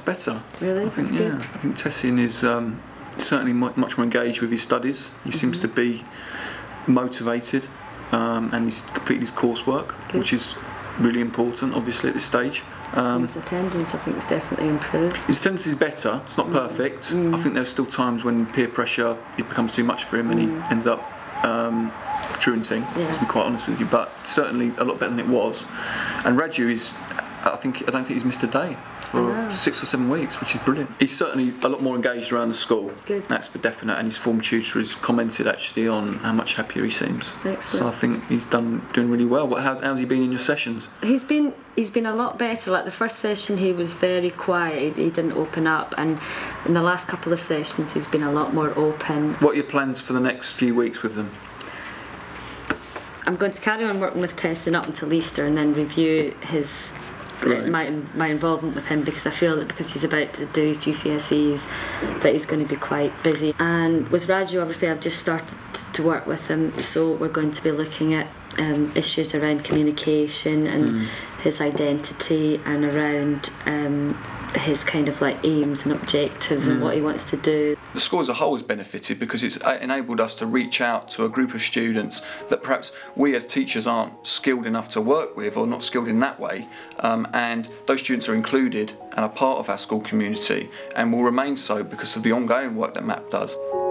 better. Really? I think, That's good. I think Tessin is certainly much more engaged with his studies. He seems to be motivated, and he's completed his coursework, which is really important, obviously, at this stage. His attendance, I think, has definitely improved. His attendance is better. It's not perfect. I think there's still times when peer pressure, it becomes too much for him, and he ends up truanting, to be quite honest with you. But certainly a lot better than it was. And Raju is, I don't think he's missed a day for 6 or 7 weeks, which is brilliant. He's certainly a lot more engaged around the school. Good. That's for definite. And his form tutor has commented actually on how much happier he seems. Excellent. So I think he's doing really well. How's he been in your sessions? He's been a lot better. Like the first session, he was very quiet. He didn't open up, and in the last couple of sessions, he's been a lot more open. What are your plans for the next few weeks with them? I'm going to carry on working with Tessin up until Easter, and then review his my involvement with him, because I feel that because he's about to do his GCSEs that he's going to be quite busy. And with Raju, obviously I've just started to work with him, so we're going to be looking at issues around communication and his identity, and around his kind of like aims and objectives and what he wants to do. The school as a whole has benefited because it's enabled us to reach out to a group of students that perhaps we as teachers aren't skilled enough to work with, or not skilled in that way, and those students are included and are part of our school community, and will remain so because of the ongoing work that MAP does.